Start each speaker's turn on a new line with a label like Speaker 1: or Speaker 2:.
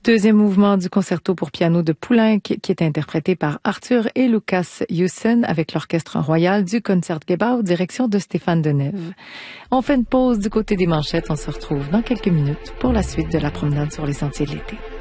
Speaker 1: Deuxième mouvement du concerto pour piano de Poulenc qui est interprété par Arthur et Lucas Hewson avec l'Orchestre Royal du Concertgebouw, direction de Stéphane Denève. On fait une pause du côté des manchettes. On se retrouve dans quelques minutes pour la suite de la promenade sur les sentiers de l'été.